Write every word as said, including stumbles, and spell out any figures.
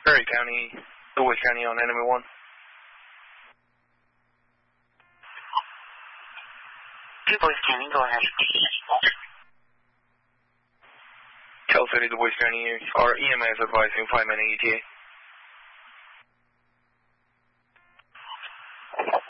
Perry County, DuBois County on enemy one. DuBois County, go ahead. Cal City, DuBois County, or E M A is advising five minute E T A.